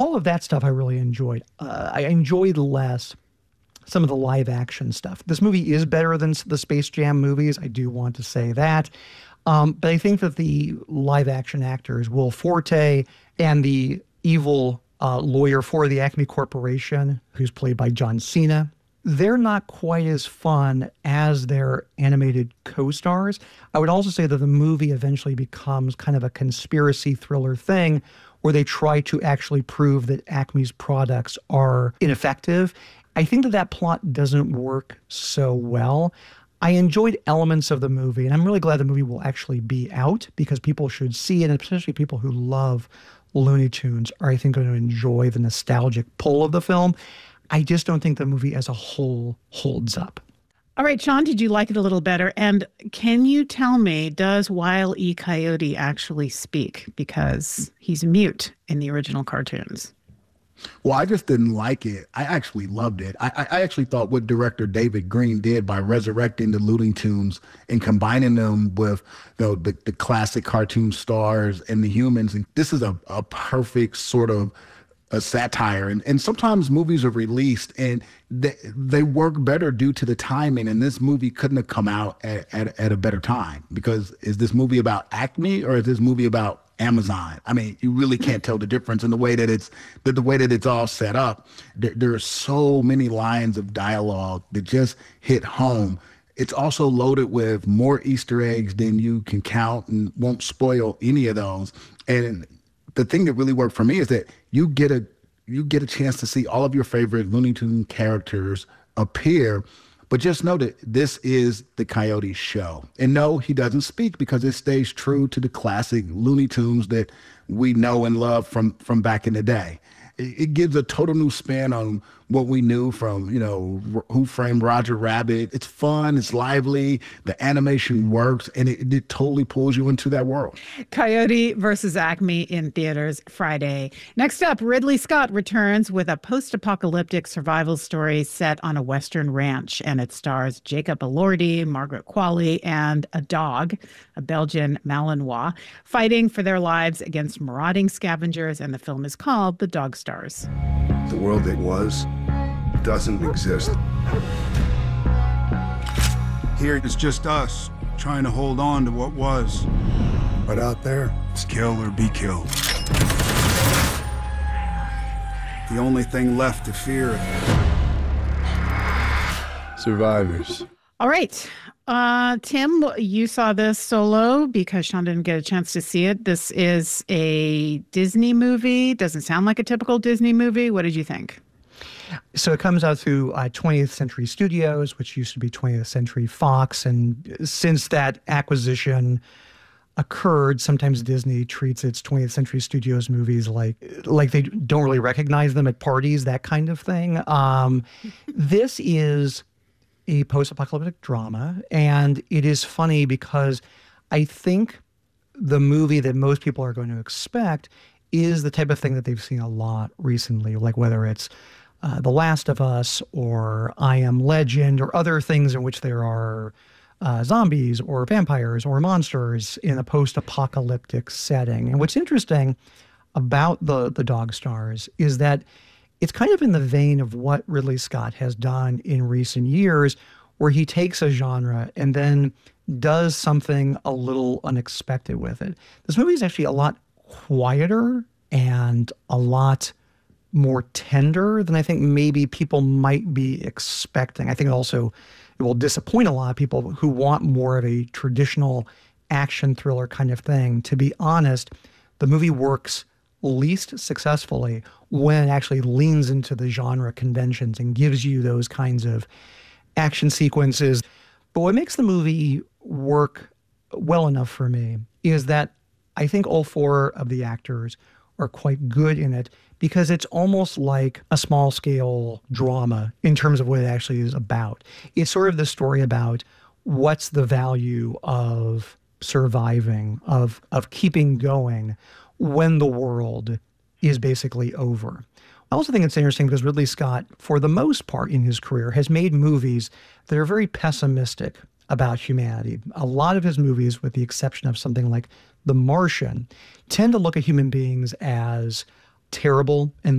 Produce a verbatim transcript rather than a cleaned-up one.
all of that stuff I really enjoyed. Uh, I enjoyed less some of the live action stuff. This movie is better than the Space Jam movies. I do want to say that. Um, but I think that the live action actors, Will Forte and the evil uh, lawyer for the Acme Corporation, who's played by John Cena, they're not quite as fun as their animated co-stars. I would also say that the movie eventually becomes kind of a conspiracy thriller thing where they try to actually prove that Acme's products are ineffective. I think that that plot doesn't work so well. I enjoyed elements of the movie, and I'm really glad the movie will actually be out because people should see it, and especially people who love Looney Tunes are, I think, going to enjoy the nostalgic pull of the film. I just don't think the movie as a whole holds up. All right, Sean, did you like it a little better? And can you tell me, does Wile E. Coyote actually speak? Because he's mute in the original cartoons. Well, I just didn't like it. I actually loved it. I, I actually thought what director David Green did by resurrecting the Looney Tunes and combining them with, you know, the, the classic cartoon stars and the humans. And this is a, a perfect sort of a satire. And, and sometimes movies are released and they, they work better due to the timing. And this movie couldn't have come out at, at, at a better time, because is this movie about Acme or is this movie about Amazon? I mean, you really can't tell the difference in the way that it's the, the way that it's all set up. There, there are so many lines of dialogue that just hit home. It's also loaded with more Easter eggs than you can count and won't spoil any of those. And the thing that really worked for me is that you get a you get a chance to see all of your favorite Looney Tunes characters appear. But just know that this is the Coyote show. And no, he doesn't speak because it stays true to the classic Looney Tunes that we know and love from, from back in the day. It, it gives a total new spin on what we knew from, you know, Who Framed Roger Rabbit. It's fun, it's lively, the animation works, and it, it totally pulls you into that world. Coyote versus Acme in theaters Friday. Next up, Ridley Scott returns with a post-apocalyptic survival story set on a Western ranch, and it stars Jacob Elordi, Margaret Qualley, and a dog, a Belgian Malinois, fighting for their lives against marauding scavengers, and the film is called The Dog Stars. The world that was doesn't exist. Here it's just us, trying to hold on to what was. But out there, it's kill or be killed. The only thing left to fear. survivors. All right. Uh, Tim, you saw this solo because Sean didn't get a chance to see it. This is a Disney movie. Doesn't sound like a typical Disney movie. What did you think? So it comes out through uh, twentieth Century Studios, which used to be twentieth Century Fox. And since that acquisition occurred, sometimes Disney treats its twentieth Century Studios movies like like they don't really recognize them at parties, that kind of thing. Um, this is a post-apocalyptic drama, and it is funny because I think the movie that most people are going to expect is the type of thing that they've seen a lot recently, like whether it's uh, The Last of Us or I Am Legend or other things in which there are uh, zombies or vampires or monsters in a post-apocalyptic setting. And what's interesting about the the Dog Stars is that it's kind of in the vein of what Ridley Scott has done in recent years, where he takes a genre and then does something a little unexpected with it. This movie is actually a lot quieter and a lot more tender than I think maybe people might be expecting. I think also it will disappoint a lot of people who want more of a traditional action thriller kind of thing. To be honest, the movie works least successfully when it actually leans into the genre conventions and gives you those kinds of action sequences. But what makes the movie work well enough for me is that I think all four of the actors are quite good in it, because it's almost like a small-scale drama in terms of what it actually is about. It's sort of the story about what's the value of surviving, of of keeping going when the world is basically over. I also think it's interesting because Ridley Scott, for the most part in his career, has made movies that are very pessimistic about humanity. A lot of his movies, with the exception of something like The Martian, tend to look at human beings as terrible and